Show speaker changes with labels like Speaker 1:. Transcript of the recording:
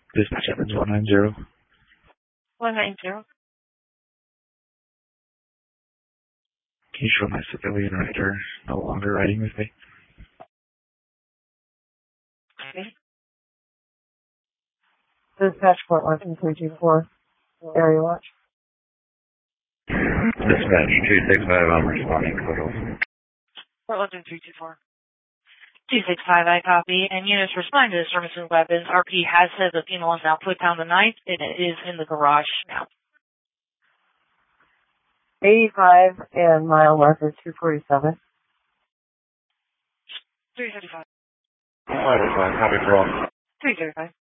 Speaker 1: Dispatch Evans 190.
Speaker 2: 190.
Speaker 1: Can you show my civilian rider no longer riding with me?
Speaker 2: Okay.
Speaker 3: Dispatch Port 12324. Area watch.
Speaker 1: Dispatch 265, I'm responding to totals.
Speaker 2: Port 12324. 265, I copy. And units respond to the service and weapons. RP has said the female is now put down the knife, and it is in the garage now.
Speaker 3: 85 and mile marker 247.
Speaker 2: 335.
Speaker 1: 505, copy for all.
Speaker 2: 335.